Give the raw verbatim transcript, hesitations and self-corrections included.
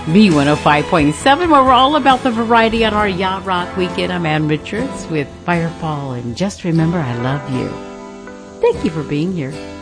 B one oh five point seven, where we're all about the variety on our Yacht Rock weekend. I'm Ann Richards with Firefall, and just remember, I love you. Thank you for being here.